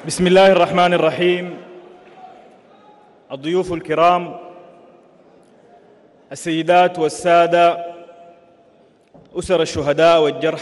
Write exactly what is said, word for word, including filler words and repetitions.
بسم الله الرحمن الرحيم. الضيوف الكرام، السيدات والسادة، أسر الشهداء والجرحى